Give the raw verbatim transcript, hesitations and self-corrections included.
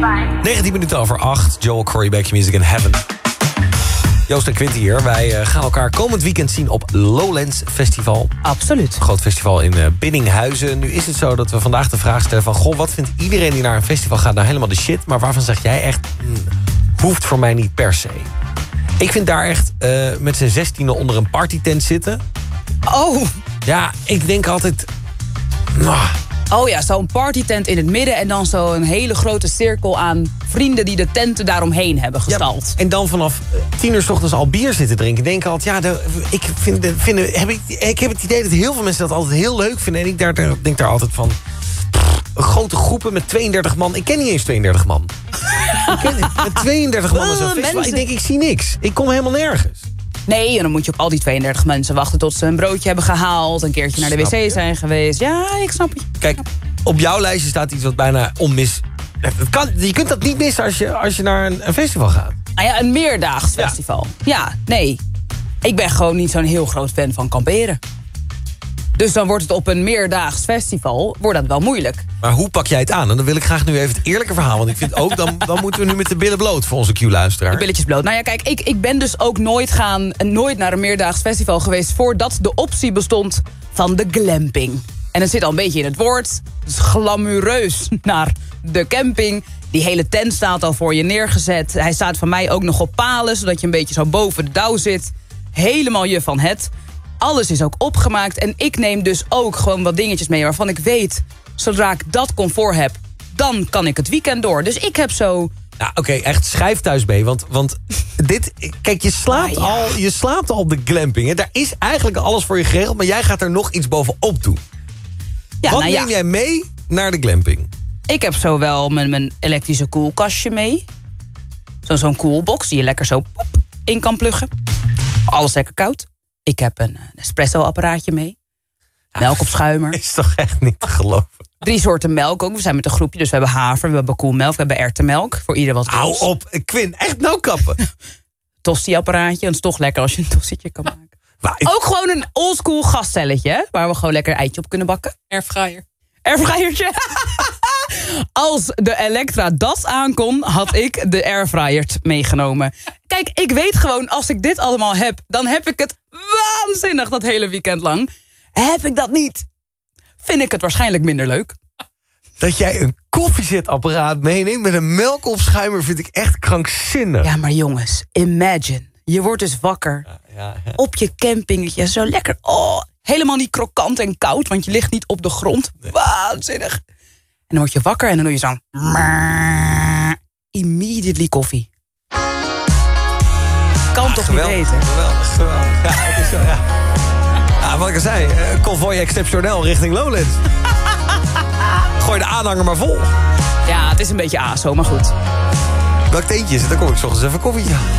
negentien minuten over acht. Joel Corey, Back Your Music in Heaven. Joost en Quinty hier. Wij uh, gaan elkaar komend weekend zien op Lowlands Festival. Absoluut. Een groot festival in uh, Biddinghuizen. Nu is het zo dat we vandaag de vraag stellen van... goh, wat vindt iedereen die naar een festival gaat nou helemaal de shit... maar waarvan zeg jij echt... Hmm, hoeft voor mij niet per se. Ik vind daar echt uh, met z'n zestiende onder een partytent zitten. Oh. Ja, ik denk altijd... Mwah. Oh ja, zo'n partytent in het midden... en dan zo'n hele grote cirkel aan vrienden... die de tenten daaromheen hebben gestald. Ja, en dan vanaf tien uur 's ochtends al bier zitten drinken. Denk ik altijd, ja, de, ik, vind, vind, heb ik, ik heb het idee dat heel veel mensen dat altijd heel leuk vinden. En ik daar, denk daar altijd van... Pff, grote groepen met tweeëndertig man. Ik ken niet eens tweeëndertig man. ik ken, met tweeëndertig man is zo'n festival. Ik denk, ik zie niks. Ik kom helemaal nergens. Nee, en dan moet je op al die tweeëndertig mensen wachten... tot ze een broodje hebben gehaald, een keertje naar de wc zijn geweest. Ja, ik snap je. Kijk, op jouw lijstje staat iets wat bijna onmis... Het kan, je kunt dat niet missen als je, als je naar een, een festival gaat. Ah ja, een meerdaags festival. Ja. ja, nee. Ik ben gewoon niet zo'n heel groot fan van kamperen. Dus dan wordt het op een meerdaags festival wordt dat wel moeilijk. Maar hoe pak jij het aan? En dan wil ik graag nu even het eerlijke verhaal. Want ik vind ook, dan, dan moeten we nu met de billen bloot voor onze Q-luisteraar. De billetjes bloot. Nou ja, kijk, ik, ik ben dus ook nooit, gaan, nooit naar een meerdaags festival geweest... voordat de optie bestond van de glamping. En het zit al een beetje in het woord. Het is glamoureus naar de camping. Die hele tent staat al voor je neergezet. Hij staat van mij ook nog op palen... zodat je een beetje zo boven de douw zit. Helemaal je van het... Alles is ook opgemaakt en ik neem dus ook gewoon wat dingetjes mee... waarvan ik weet, zodra ik dat comfort heb... dan kan ik het weekend door. Dus ik heb zo... Nou, oké, okay, echt schrijf thuis mee. Want, want dit... Kijk, je slaapt, ah, ja. al, je slaapt al op de glamping. Hè? Daar is eigenlijk alles voor je geregeld... maar jij gaat er nog iets bovenop doen. Ja, wat nou neem ja. jij mee naar de glamping? Ik heb zowel mijn, mijn elektrische koelkastje mee. Zo, zo'n koelbox die je lekker zo poep, in kan pluggen. Alles lekker koud. Ik heb een espresso-apparaatje mee. Melk op schuimer. Is toch echt niet te geloven. Drie soorten melk ook. We zijn met een groepje, dus we hebben haver, we hebben koelmelk, we hebben erwtenmelk. Voor ieder wat Hou op, Quinn, echt nou kappen. Tosti-apparaatje, dat is toch lekker als je een tostietje kan maken. Maar, ook gewoon een oldschool gascelletje, hè, waar we gewoon lekker een eitje op kunnen bakken. Airfryer. Airfryertje. Als de Elektra das aankon, had ik de airfryer meegenomen. Kijk, ik weet gewoon, als ik dit allemaal heb... dan heb ik het waanzinnig dat hele weekend lang. Heb ik dat niet, vind ik het waarschijnlijk minder leuk. Dat jij een koffiezetapparaat meeneemt met een melkopschuimer... vind ik echt krankzinnig. Ja, maar jongens, imagine. Je wordt dus wakker. Ja, ja, ja. Op je campingetje, zo lekker. Oh, helemaal niet krokant en koud, want je ligt niet op de grond. Nee. Waanzinnig. En dan word je wakker en dan doe je zo'n... Immediately koffie. Kan ah, toch geweldig, niet weten? Geweldig, geweldig. Ja, het is zo, ja. Ja, wat ik al zei, uh, convoy exceptioneel richting Lowlands. Gooi de aanhanger maar vol. Ja, het is een beetje aso, maar goed. Welk teentje is het? Dan kom ik 's ochtends even koffie.